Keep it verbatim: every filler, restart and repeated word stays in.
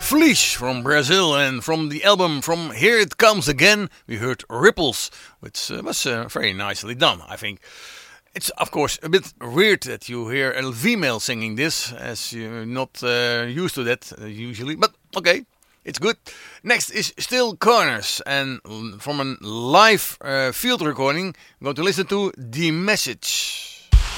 Flesh from Brazil, and from the album From Here It Comes Again, we heard Ripples, which uh, was uh, very nicely done, I think. It's, of course, a bit weird that you hear a female singing this, as you're not uh, used to that uh, usually, but okay, it's good. Next is Still Corners, and from a live uh, field recording, I'm going to listen to The Message.